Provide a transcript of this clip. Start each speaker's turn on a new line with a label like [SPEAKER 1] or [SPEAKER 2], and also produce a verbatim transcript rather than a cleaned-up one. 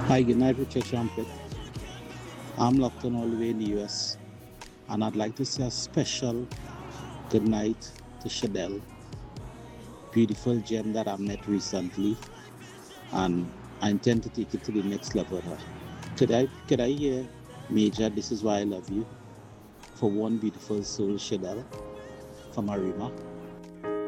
[SPEAKER 1] Hi, good night, Richard Trumpet. I'm locked on all the way in the U S, and I'd like to say a special good night to Shadell, beautiful gem that I met recently, and I intend to take it to the next level with her. Could I, could I hear Major, This Is Why I Love You, for one beautiful soul, Shadell, from Arima?